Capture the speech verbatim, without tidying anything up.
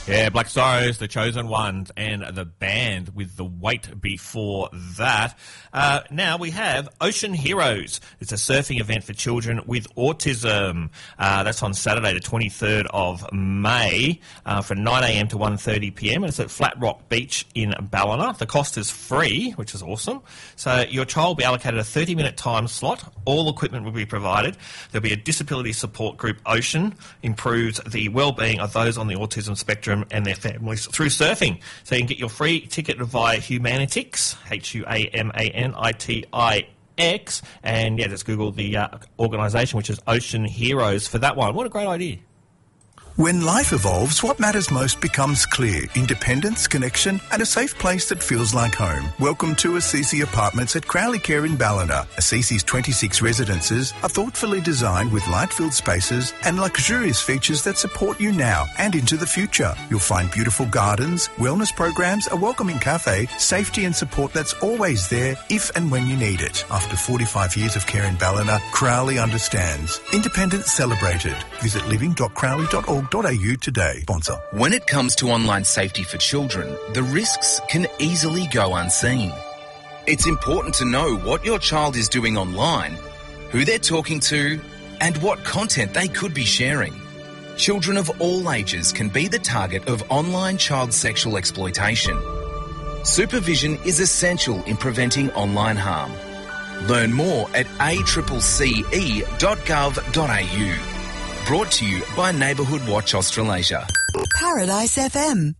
Yeah, Black Sorrows, The Chosen Ones, and The Band with The Wait before that. Uh, now we have Ocean Heroes. It's a surfing event for children with autism. Uh, that's on Saturday, the twenty-third of May, uh, from nine a.m. to one thirty p.m. And it's at Flat Rock Beach in Ballina. The cost is free, which is awesome. So your child will be allocated a thirty-minute time slot. All equipment will be provided. There'll be a disability support group, Ocean, improves the well-being of those on the autism spectrum and their families through surfing. So you can get your free ticket via Humanitix, H U A M A N I T I X, and yeah, just Google the uh, organisation, which is Ocean Heroes, for that one. What a great idea. When life evolves, what matters most becomes clear. Independence, connection, and a safe place that feels like home. Welcome to Assisi Apartments at Crowley Care in Ballina. Assisi's twenty-six residences are thoughtfully designed with light-filled spaces and luxurious features that support you now and into the future. You'll find beautiful gardens, wellness programs, a welcoming cafe, safety and support that's always there if and when you need it. After forty-five years of care in Ballina, Crowley understands. Independence celebrated. Visit living dot crowley dot org dot a u today. Sponsor. When it comes to online safety for children, the risks can easily go unseen. It's important to know what your child is doing online, who they're talking to, and what content they could be sharing. Children of all ages can be the target of online child sexual exploitation. Supervision is essential in preventing online harm. Learn more at a c c e dot gov dot a u. Brought to you by Neighbourhood Watch Australasia. Paradise F M.